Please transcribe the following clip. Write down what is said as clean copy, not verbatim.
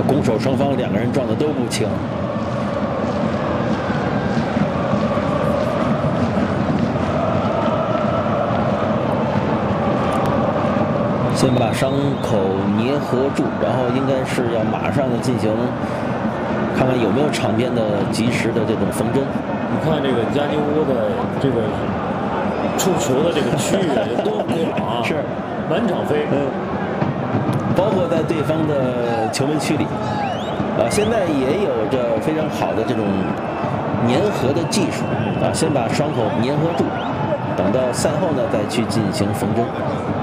攻守双方两个人撞的都不轻。先把伤口捏合住，然后应该是要马上的进行，看看有没有场边的及时的这种缝针。 你看这个加尼乌的这个触球的这个区域有多广啊！ 是， 满场飞。 包括在对方的球门区里，现在也有着非常好的这种粘合的技术啊，先把伤口粘合住，等到赛后呢再去进行缝针。